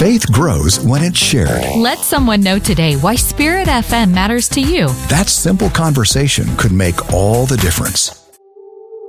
Faith grows when it's shared. Let someone know today why Spirit FM matters to you. That simple conversation could make all the difference.